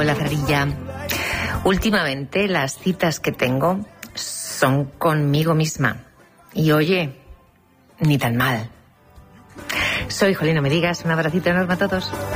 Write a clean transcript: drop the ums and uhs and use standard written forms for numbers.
Hola, Zarilla. Últimamente las citas que tengo son conmigo misma. Y oye, ni tan mal. Soy Jolín, no me digas. Un abracito enorme a todos.